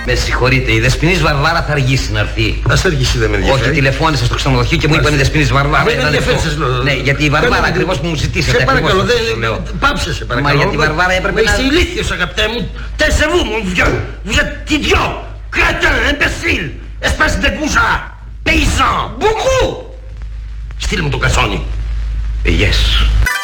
Με συγχωρείτε, η Δεσποινής Βαρβάρα θα αργήσει να έρθει. Ας αργήσει, δεν με ενδιαφέρει. Όχι, τηλεφώνησα στο ξενοδοχείο και μου είπαν η Δεσποινής Βαρβάρα. Δεν με ενδιαφέρει, σας λέω. Ναι, γιατί η Βαρβάρα ακριβώς που μου ζητήσατε. Σε παρακαλώ, πάψε σε παρακαλώ. Μα γιατί η Βαρβάρα έπρεπε να... Είσαι ηλίθιος, αγαπητέ μου. Taisez-vous, mon vieux. Vous êtes idiot, crétin, imbécile, espèce de goujat, paysan, beaucoup. Στείλε μου το κασόνι. Yes.